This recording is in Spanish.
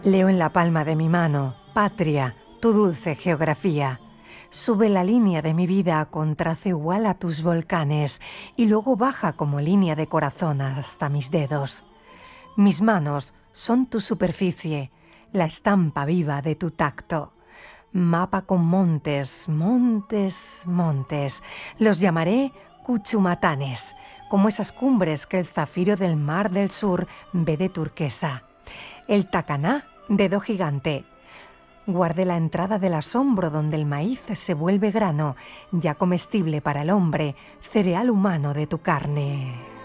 Leo en la palma de mi mano, patria, tu dulce geografía. Sube la línea de mi vida con trazo igual a tus volcanes y luego baja como línea de corazón hasta mis dedos. Mis manos son tu superficie, la estampa viva de tu tacto. Mapa con montes, montes, montes. Los llamaré Cuchumatanes, como esas cumbres que el zafiro del mar del sur ve de turquesa. El tacaná, dedo gigante. Guardé la entrada del asombro donde el maíz se vuelve grano, ya comestible para el hombre, cereal humano de tu carne.